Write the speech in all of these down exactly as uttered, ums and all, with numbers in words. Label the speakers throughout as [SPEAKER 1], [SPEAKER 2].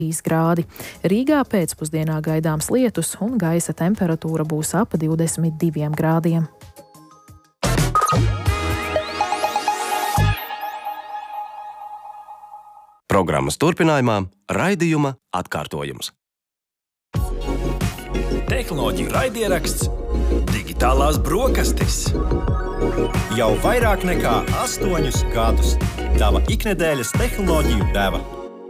[SPEAKER 1] trīs grādi. Rīgā pēcpusdienā gaidāms lietus un gaisa temperatūra būs ap divdesmit diviem grādiem.
[SPEAKER 2] Programmas turpinājumā raidījuma atkārtojums.
[SPEAKER 3] Tehnoloģiju raidieraksts Digitālās brokastis.
[SPEAKER 4] Jau vairāk nekā astoņus gadus tava iknedēļas tehnoloģiju deva.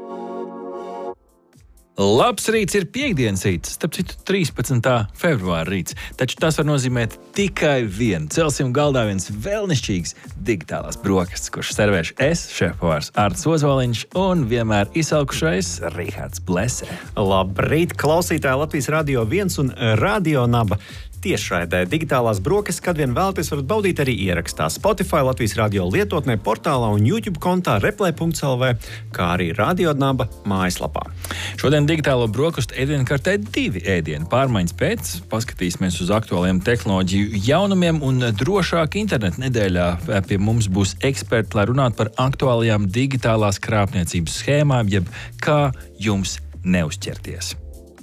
[SPEAKER 5] Labs rīts ir piektdienas rīts, starp citu trīspadsmitā februāra rīts, taču tas var nozīmēt tikai vienu. Celsim galdā viens vēlnišķīgs digitālās brokastis, kurš servēšu es, šefpavārs Arts Ozoliņš un vienmēr izsalkušais Rihards Blesē.
[SPEAKER 4] Labrīt, klausītāji Latvijas Radio viens un Radio Naba. Tiešraidē digitālās brokastis, kad vien vēlaties, varat baudīt arī ierakstā Spotify, Latvijas Radio lietotnē, portālā un YouTube kontā replē punkts el vē, kā arī Radio Naba mājaslapā.
[SPEAKER 5] Šodien digitālo brokastu ēdienkartē divi ēdieni pārmaiņas pēc. Paskatīsimies uz aktuāliem tehnoloģiju jaunumiem un drošāk internetu nedēļā. Pie mums būs eksperti, lai runātu par aktuālajām digitālās krāpniecības schēmām, jeb kā jums neuzķerties.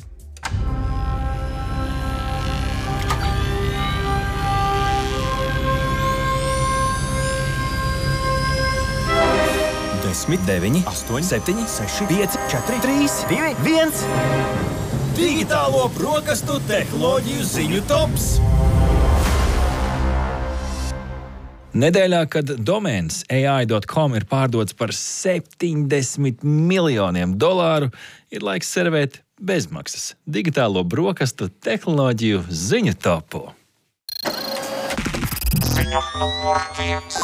[SPEAKER 3] desmit, deviņi, astoņi, septiņi, seši, pieci, četri, trīs, divi, viens. Digitālo brokastu tehnoloģiju ziņu tops.
[SPEAKER 5] Nedēļā, kad domēns A I dot com ir pārdots par septiņdesmit miljoniem dolāru, ir laiks servēt bezmaksas digitālo brokastu tehnoloģiju ziņu topu.
[SPEAKER 6] Ziņu numur viens.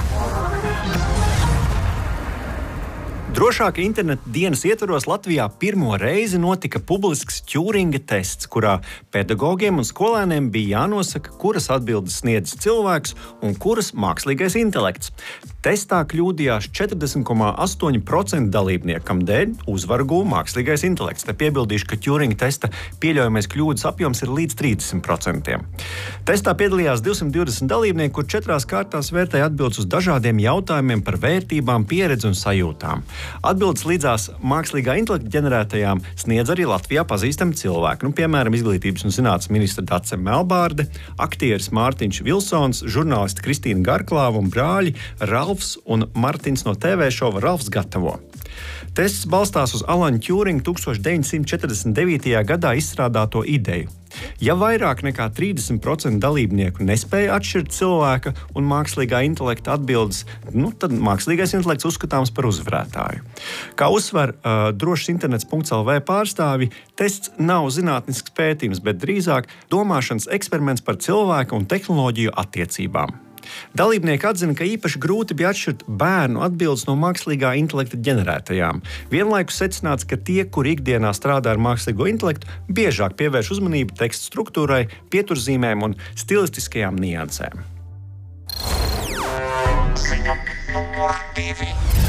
[SPEAKER 4] Drošāka interneta dienas ietvaros Latvijā pirmo reizi notika publisks Turinga tests, kurā pedagogiem un skolēniem bija jānosaka, kuras atbildes sniedz cilvēks un kuras mākslīgais intelekts. Testā kļūdījās četrdesmit komā astoņi procenti dalībnieku, kam dēļ uzvaru guva mākslīgais intelekts. Te piebildīšu, ka Turinga testa pieļaujamais kļūdas apjoms ir līdz trīsdesmit procentiem. Testā piedalījās divsimt divdesmit dalībnieki, kur četrās kārtās vērtēja atbildes uz dažādiem jautājumiem par vērtībām, pieredzi un sajūtām. Atbildes līdzās mākslīgā intelekta ģenerētajām sniedz arī Latvijā pazīstami cilvēki. Nu, piemēram, izglītības un zinātnes ministra Dace Melbārde, aktieris Mārtiņš Vilsons, žurnālisti Kristīna Garklāva un brāļi Ralfs un Martins no T V šova Ralfs gatavo. Tests balstās uz Alana Turinga tūkstoš deviņsimt četrdesmit devītajā gadā izstrādāto ideju. Ja vairāk nekā trīsdesmit procenti dalībnieku nespēja atšķirt cilvēka un mākslīgā intelekta atbildes, nu, tad mākslīgais intelekts uzskatāms par uzvarētāju. Kā uzsver uh, drošs internets punkts el vē pārstāvi, tests nav zinātnisks pētījums, bet drīzāk domāšanas eksperiments par cilvēku un tehnoloģiju attiecībām. Dalībnieki atzina, ka īpaši grūti bija atšķirt bērnu atbildes no mākslīgā intelekta ģenerētajām. Vienlaikus secināts, ka tie, kuri ikdienā strādā ar mākslīgo intelektu, biežāk pievērš uzmanību teksta struktūrai, pieturzīmēm un stilistiskajām niansēm.
[SPEAKER 6] Ziņa numur divi.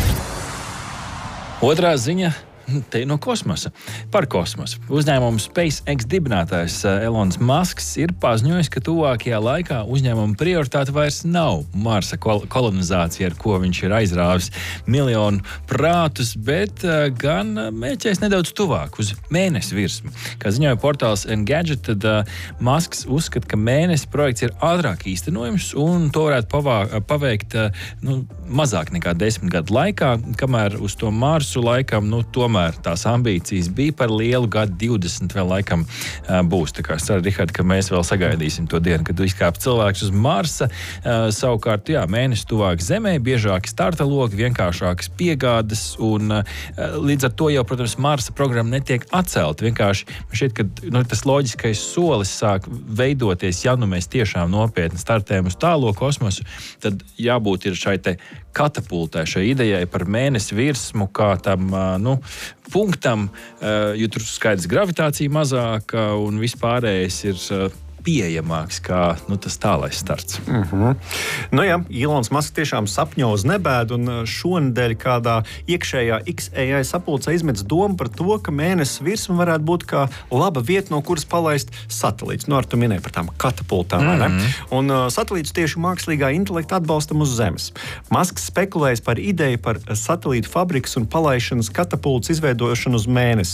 [SPEAKER 5] Otrā ziņa te no kosmosa. Par kosmosu. Uzņēmuma SpaceX dibinātājs Elons Musks ir paziņojis, ka tuvākajā laikā uzņēmuma prioritāte vairs nav Marsa kol- kolonizācija, ar ko viņš ir aizrāvis miljonu prātus, bet gan mēķēs nedaudz tuvāk uz mēnesi virsmu. Kā ziņoja portāls Engadget, tad uh, Musks uzskata, ka mēnesi projekts ir ātrāk īstenojums un to varētu pavā, paveikt uh, nu, mazāk nekā desmit gadu laikā, kamēr uz to Marsu laikam, nu, tomēr tās ambīcijas bija par lielu, gadu divdesmit vēl laikam uh, būs. Tā kā es ceru, Rihard, ka mēs vēl sagaidīsim to dienu, kad izkāp cilvēks uz Marsa. Uh, savukārt, jā, mēnesis tuvāk Zemē, biežāki starta logi, vienkāršākas piegādes un uh, līdz ar to jau, protams, Marsa programma netiek atcelta. Vienkārši man šķiet, ka nu, tas loģiskais solis sāk veidoties, ja nu mēs tiešām nopietni startējam uz tālo kosmosu, tad jābūt ir šai te katapultē, šai idejai par mēnesi virsmu, kā tam, uh, nu, punktam, jo tur skaidrs gravitācija mazāka un vispārējais ir pieejamāks kā nu, tas tālais starts.
[SPEAKER 4] Mm-hmm. Nu jā, Ilons Masks tiešām sapņo uz nebēdu, un šonedēļ kādā iekšējā X A I sapulcē izmets domu par to, ka mēnesis virsma varētu būt kā laba vieta, no kuras palaist satelīts. Nu, ar tu minēji par tām katapultām, vai
[SPEAKER 5] Mm-hmm.
[SPEAKER 4] ne? Un uh, satelītus tieši mākslīgā intelekta atbalstam uz Zemes. Masks spekulējas par ideju par satelītu fabrikas un palaišanas katapultas izveidošanu uz mēnesi.